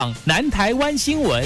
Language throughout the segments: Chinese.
南台湾新闻。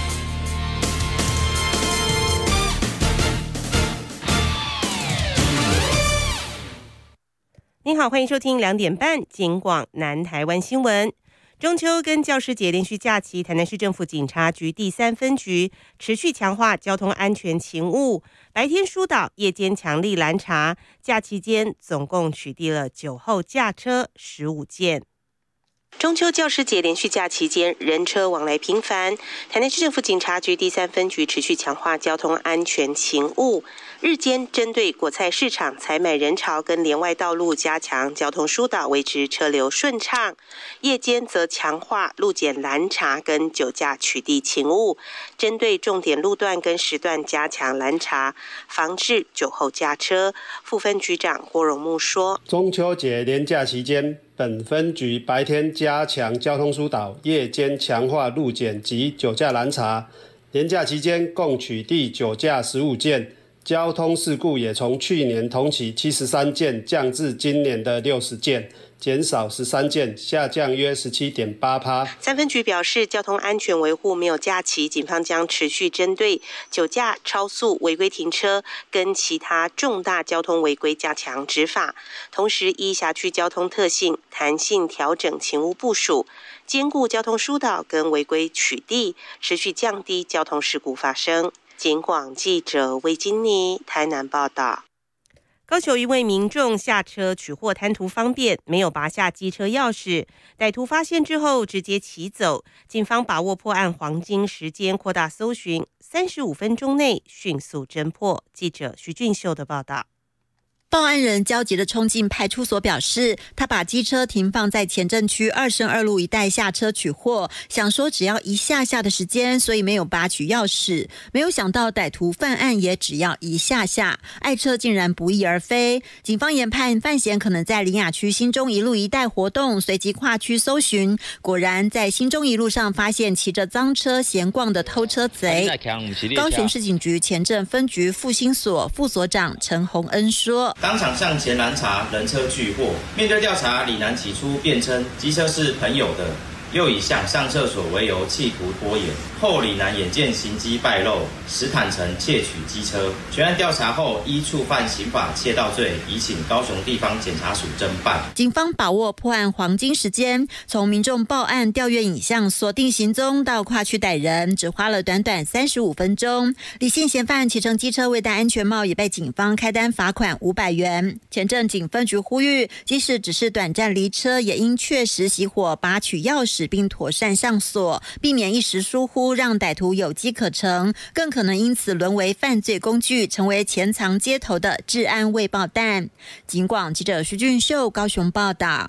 您好，欢迎收听2点半警广南台湾新闻。中秋跟教师节连续假期，台南市政府警察局第3分局持续强化交通安全勤务，白天疏导，夜间强力拦查。假期间总共取缔了酒后驾车15件。中秋教师节连续假期间，人车往来频繁，台南市政府警察局第3分局持续强化交通安全勤务，日间针对果菜市场采买人潮跟连外道路加强交通疏导，维持车流顺畅；夜间则强化路检拦查跟酒驾取缔勤务，针对重点路段跟时段加强拦查，防治酒后驾车。副分局长郭荣木说： 中秋节连假期间，本分局白天加强交通疏导，夜间强化路检及酒驾拦查。连假期间共取缔酒驾15件，交通事故也从去年同期73件降至今年的60件，减少13件，下降约17.8%。 3分局表示，交通安全维护没有假期，警方将持续针对酒驾、超速、违规停车跟其他重大交通违规加强执法，同时依辖区交通特性弹性调整勤务部署，兼顾交通疏导跟违规取缔，持续降低交通事故发生。警广记者魏金妮台南报道。高雄一位民众下车取货贪图方便，没有拔下机车钥匙，歹徒发现之后直接骑走。警方把握破案黄金时间，扩大搜寻，35分钟内迅速侦破。记者徐俊秀的报道。 报案人焦急地冲进派出所，表示他把机车停放在前镇区2圣2路一带下车取货，想说只要一下下的时间，所以没有拔取钥匙。没有想到歹徒犯案也只要一下下，爱车竟然不翼而飞。警方研判犯嫌可能在苓雅区新中一路一带活动，随即跨区搜寻，果然在新中一路上发现骑着赃车闲逛的偷车贼。高雄市警局前镇分局复兴所副所长陈宏恩说， 当场向前拦查，人车俱获。面对调查，李男起初辩称机车是朋友的，又以想上厕所为由企图拖延。后李男眼见行迹败露，实坦诚窃取机车。全案调查后，依触犯刑法窃盗罪，移请高雄地方检察署侦办。 警方把握破案黄金时间，从民众报案、调阅影像、锁定行踪到跨区逮人，只花了短短35分钟。李姓嫌犯骑乘机车未戴安全帽，也被警方开单罚款500元。前镇警分局呼吁，即使只是短暂离车，也应确实熄火、拔取钥匙并妥善上锁，避免一时疏忽让歹徒有机可乘，更可能因此沦为犯罪工具，成为潜藏街头的治安未爆弹。警广记者徐俊秀高雄报道。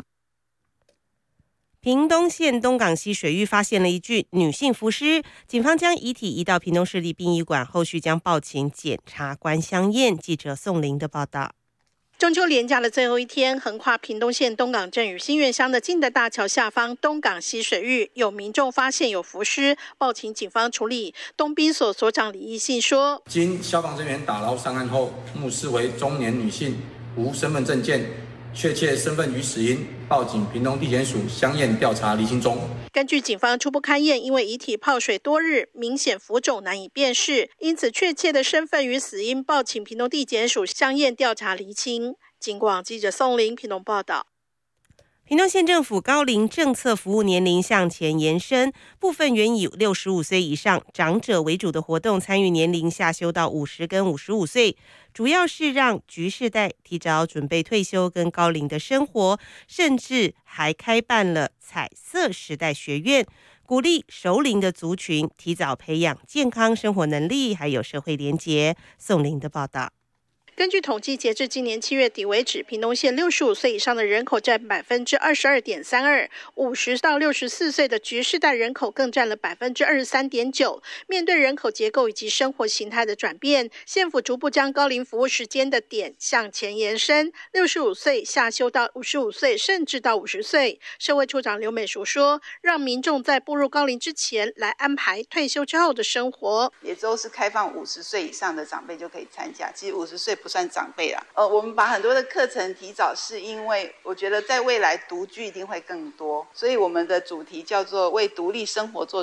屏东县东港溪水域发现了一具女性浮尸，警方将遗体移到屏东市立殡仪馆，后续将报请检察官相验。记者宋玲的报道。 中秋连假的最后一天，横跨屏东县东港镇与新院乡的金德大桥下方东港溪水域，有民众发现有浮尸，报请警方处理。东滨所所长李义信说， 经消防人员打捞上岸后，目视为中年女性，无身份证件，确切身份与死因，报警屏东地检署相验调查厘清中。 根据警方初步勘验，因为遗体泡水多日，明显浮肿难以辨识，因此确切的身份与死因报请屏东地检署相验调查厘清。警广记者宋玲屏东报道。 屏东县政府高龄政策服务年龄向前延伸，部分原以65岁以上长者为主的活动参与年龄下修到50跟55岁，主要是让局世代提早准备退休跟高龄的生活，甚至还开办了彩色时代学院，鼓励熟龄的族群提早培养健康生活能力，还有社会连结。宋玲的报道。 根据统计，截至今年7月底为止，屏东县65岁以上的人口占 22.32%，50到64岁的局世代人口更占了 23.9%。面对人口结构以及生活形态的转变，县府逐步将高龄服务时间的点向前延伸，65岁下修到55岁，甚至到50岁。社会处长刘美淑说，让民众在步入高龄之前来安排退休之后的生活， 也都是开放50岁以上的长辈就可以参加，其实50岁不算长辈啦。我们把很多的课程提早，是因为我觉得在未来独居一定会更多，所以我们的主题叫做为独立生活做